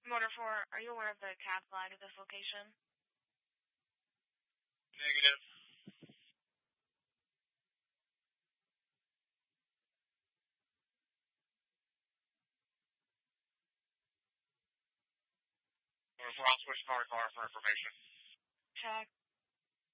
Motor 4, are you aware of the CAD flag at this location? Negative. Motor 4, I'll switch to our car for information. Check.